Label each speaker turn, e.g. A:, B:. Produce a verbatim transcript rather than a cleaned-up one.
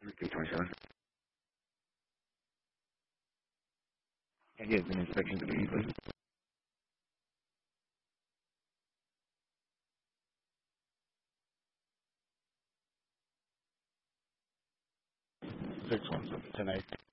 A: eight twenty-seven. And he has an inspection to be, please. Six one seven tonight.